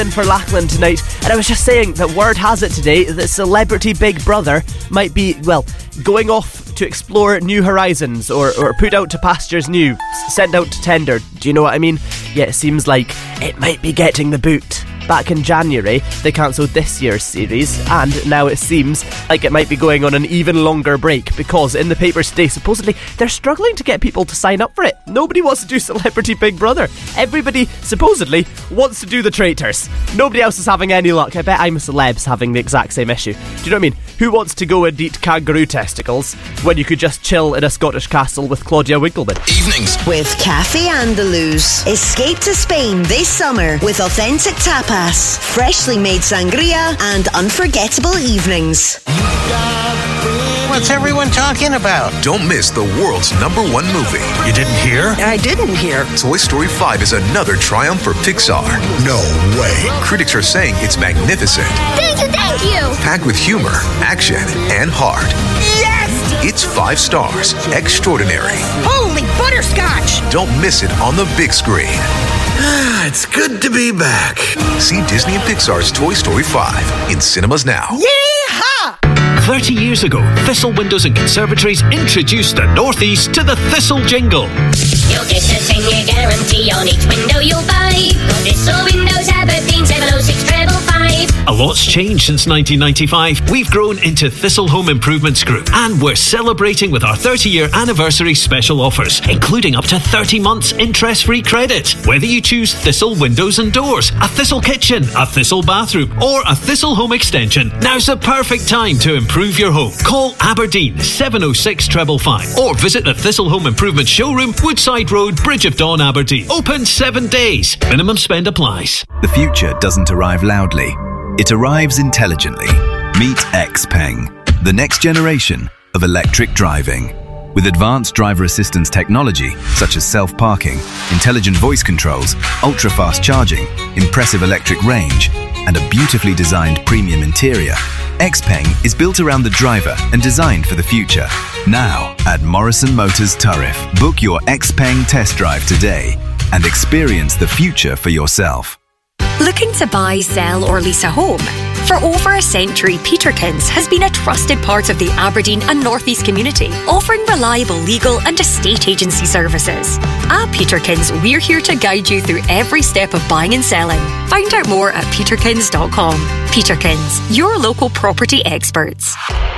for Lachlan tonight, and I was just saying that word has it today that Celebrity Big Brother might be, well, going off to explore new horizons or put out to pastures new, sent out to tender. Do you know what I mean? Yeah, it seems like it might be getting the boot. Back in January, they cancelled this year's series, and now it seems like it might be going on an even longer break because in the papers today, supposedly, they're struggling to get people to sign up for it. Nobody wants to do Celebrity Big Brother. Everybody, supposedly, wants to do the Traitors. Nobody else is having any luck. I bet I'm a Celeb's having the exact same issue. Do you know what I mean? Who wants to go and eat kangaroo testicles when you could just chill in a Scottish castle with Claudia Winkleman? Evenings with Cafe Andaluz. Escape to Spain this summer with authentic tapas, freshly made sangria, and unforgettable evenings. What's everyone talking about? Don't miss the world's #1 movie. You didn't hear? I didn't hear. Toy Story 5 is another triumph for Pixar. No way. Critics are saying it's magnificent. Thank you! Packed with humor, action, and heart. Yes! It's 5 stars. Extraordinary. Holy butterscotch! Don't miss it on the big screen. It's good to be back. See Disney and Pixar's Toy Story 5 in cinemas now. Yeehaw! 30 years ago, Thistle Windows and Conservatories introduced the Northeast to the Thistle Jingle. You'll get a 10-year guarantee on each window you'll buy. Thistle Windows, Aberdeen 70655. A lot's changed since 1995. We've grown into Thistle Home Improvements Group, and we're celebrating with our 30-year anniversary special offers, including up to 30 months interest-free credit. Whether you choose Thistle Windows and Doors, a Thistle Kitchen, a Thistle Bathroom, or a Thistle Home Extension, now's the perfect time to improve your home. Call Aberdeen 70655 or visit the Thistle Home Improvement Showroom, Woodside Road, Bridge of Dawn, Aberdeen. Open 7 days. Minimum spend applies. The future doesn't arrive loudly. It arrives intelligently. Meet XPeng, the next generation of electric driving. With advanced driver assistance technology such as self-parking, intelligent voice controls, ultra-fast charging, impressive electric range, and a beautifully designed premium interior, XPeng is built around the driver and designed for the future. Now at Morrison Motors Turriff, book your XPeng test drive today and experience the future for yourself. Looking to buy, sell or lease a home? For over a century, Peterkins has been a trusted part of the Aberdeen and North East community, offering reliable legal and estate agency services. At Peterkins, we're here to guide you through every step of buying and selling. Find out more at peterkins.com. Peterkins, your local property experts.